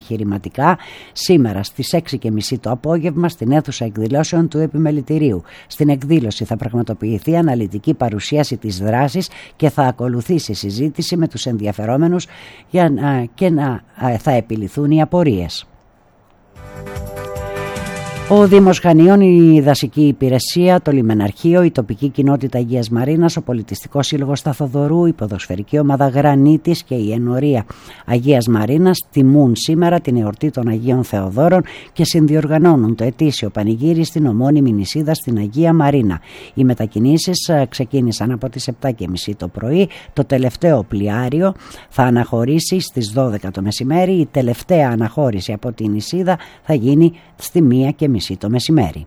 επιχειρηματικά σήμερα στις 6:30 το απόγευμα στην αίθουσα εκδηλώσεων του Επιμελητηρίου. Στην εκδήλωση θα πραγματοποιηθεί αναλυτική παρουσίαση της δράσης και θα ακολουθήσει συζήτηση με τους ενδιαφερόμενους και θα επιληθούν οι απορίες. Ο Δήμος Χανίων, η Δασική Υπηρεσία, το Λιμεναρχείο, η τοπική κοινότητα Αγίας Μαρίνας, ο Πολιτιστικός Σύλλογος Σταθοδωρού, η ποδοσφαιρική ομάδα Γρανίτης και η ενορία Αγίας Μαρίνας τιμούν σήμερα την εορτή των Αγίων Θεοδόρων και συνδιοργανώνουν το ετήσιο πανηγύρι στην ομώνυμη νησίδα στην Αγία Μαρίνα. Οι μετακινήσεις ξεκίνησαν από τις 7:30 το πρωί. Το τελευταίο πλοιάριο θα αναχωρήσει στις 12 το μεσημέρι. Η τελευταία αναχώρηση από την νησίδα θα γίνει στη 1:30 το μεσημέρι.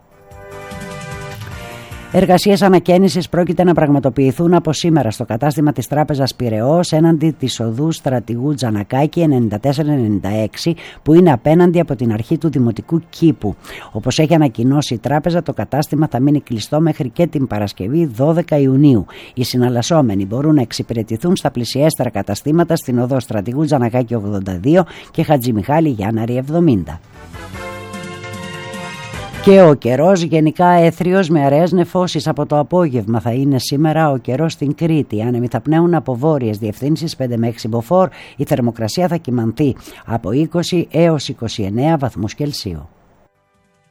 Εργασίες ανακαίνησης πρόκειται να πραγματοποιηθούν από σήμερα στο κατάστημα της Τράπεζας Πειραιώς έναντι της οδού Στρατηγού Τζανακάκη 94-96 που είναι απέναντι από την αρχή του Δημοτικού Κήπου. Όπως έχει ανακοινώσει η τράπεζα, το κατάστημα θα μείνει κλειστό μέχρι και την Παρασκευή 12 Ιουνίου. Οι συναλλασσόμενοι μπορούν να εξυπηρετηθούν στα πλησιέστερα καταστήματα στην οδό Στρατηγού Τζανακάκη 82 και Χατζημιχάλη Γιάνναρη 70. Και ο καιρός γενικά έθριος με αραιές νεφώσεις. Από το απόγευμα θα είναι σήμερα ο καιρός στην Κρήτη. Άνεμοι θα πνέουν από βόρειες διευθύνσεις 5 με 6 μποφόρ. Η θερμοκρασία θα κυμανθεί από 20 έως 29 βαθμούς Κελσίου.